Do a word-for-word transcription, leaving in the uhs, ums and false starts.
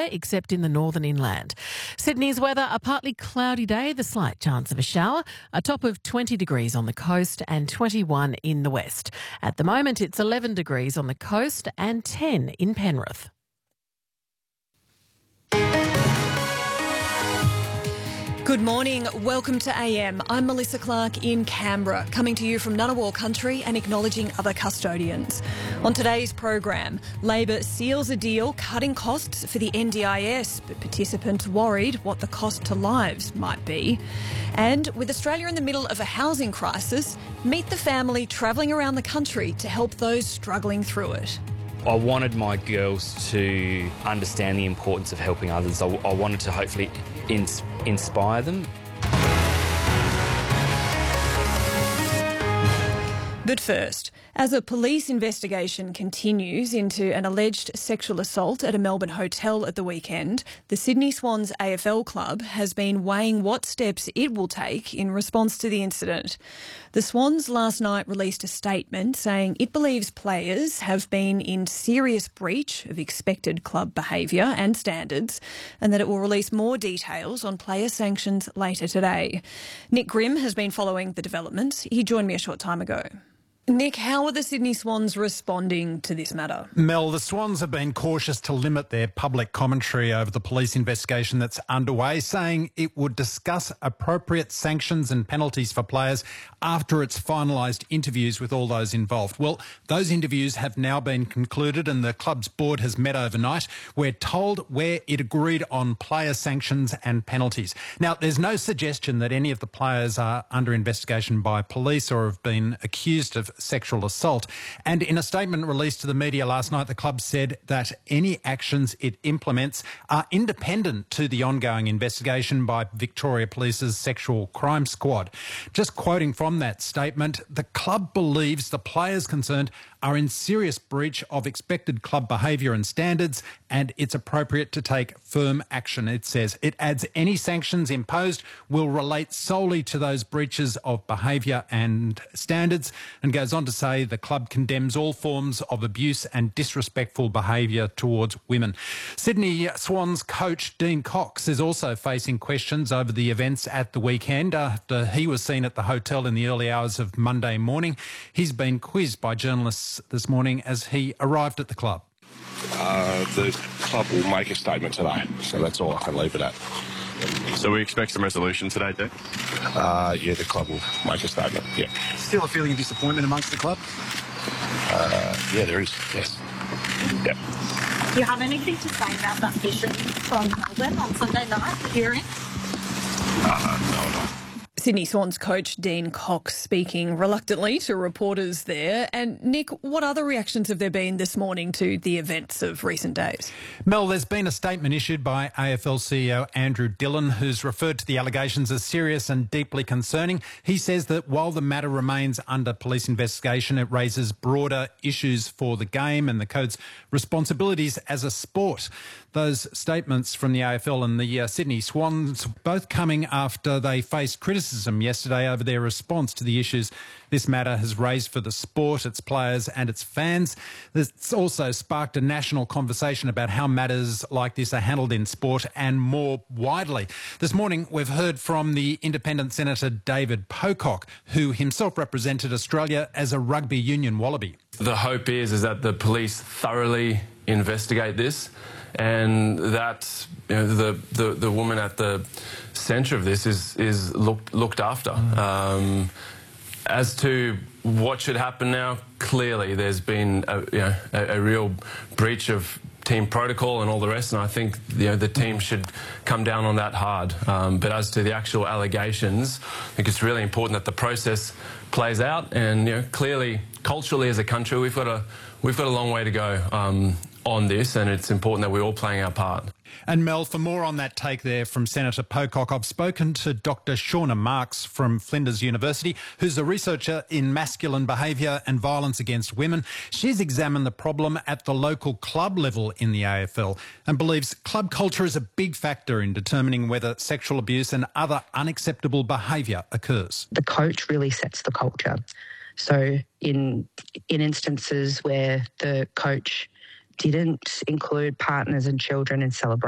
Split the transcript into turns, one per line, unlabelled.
dry, except in the northern inland. Sydney's weather, a partly cloudy day, the slight chance of a shower, a top of twenty degrees on the coast and twenty-one in the west. At the moment, it's eleven degrees on the coast and ten in Penrith.
Good morning. Welcome to A M. I'm Melissa Clark in Canberra, coming to you from Ngunnawal country and acknowledging other custodians. On today's program, Labor seals a deal cutting costs for the N D I S, but participants worried what the cost to lives might be. And with Australia in the middle of a housing crisis, meet the family travelling around the country to help those struggling through it.
I wanted my girls to understand the importance of helping others. I, I wanted to hopefully ins- inspire them.
But first, as a police investigation continues into an alleged sexual assault at a Melbourne hotel at the weekend, the Sydney Swans A F L club has been weighing what steps it will take in response to the incident. The Swans last night released a statement saying it believes players have been in serious breach of expected club behaviour and standards, and that it will release more details on player sanctions later today. Nick Grimm has been following the developments. He joined me a short time ago. Nick, how are the Sydney Swans responding to this matter?
Mel, the Swans have been cautious to limit their public commentary over the police investigation that's underway, saying it would discuss appropriate sanctions and penalties for players after it's finalised interviews with all those involved. Well, those interviews have now been concluded and the club's board has met overnight. We're told where it agreed on player sanctions and penalties. Now, there's no suggestion that any of the players are under investigation by police or have been accused of sexual assault. And in a statement released to the media last night, the club said that any actions it implements are independent to the ongoing investigation by Victoria Police's Sexual Crime Squad. Just quoting from that statement, the club believes the players concerned are in serious breach of expected club behaviour and standards, and it's appropriate to take firm action. It says it adds any sanctions imposed will relate solely to those breaches of behaviour and standards, and goes on to say the club condemns all forms of abuse and disrespectful behaviour towards women. Sydney Swans coach Dean Cox is also facing questions over the events at the weekend after he was seen at the hotel in the early hours of Monday morning. He's been quizzed by journalists this morning as he arrived at the club.
Uh, the club will make a statement today, so that's all I can leave it at.
So we expect some resolution today, Dave?
Uh, yeah, the club will make a statement, yeah.
Still a feeling of disappointment amongst the club?
Uh, yeah, there is, yes. Yeah.
Do you have anything to say about that vision from Melbourne on Sunday night that you're in?
Uh, no, no.
Sydney Swans coach Dean Cox speaking reluctantly to reporters there. And Nick, what other reactions have there been this morning to the events of recent days?
Mel, there's been a statement issued by A F L C E O Andrew Dillon, who's referred to the allegations as serious and deeply concerning. He says that while the matter remains under police investigation, it raises broader issues for the game and the code's responsibilities as a sport. Those statements from the A F L and the uh, Sydney Swans both coming after they faced criticism yesterday over their response to the issues this matter has raised for the sport, its players and its fans. It's also sparked a national conversation about how matters like this are handled in sport and more widely. This morning we've heard from the independent Senator David Pocock, who himself represented Australia as a rugby union wallaby.
The hope is, is that the police thoroughly investigate this, and that you know, the, the the woman at the centre of this is is looked looked after. Mm. Um, as to what should happen now, clearly there's been a, you know, a, a real breach of team protocol and all the rest, and I think you know the team should come down on that hard. Um, but as to the actual allegations, I think it's really important that the process plays out, and you know clearly culturally as a country we've got a we've got a long way to go um, on this, and it's important that we're all playing our part.
And Mel, for more on that take there from Senator Pocock, I've spoken to Doctor Shauna Marks from Flinders University, who's a researcher in masculine behaviour and violence against women. She's examined the problem at the local club level in the A F L and believes club culture is a big factor in determining whether sexual abuse and other unacceptable behaviour occurs.
The coach really sets the culture. So in in instances where the coach didn't include partners and children in celebrations,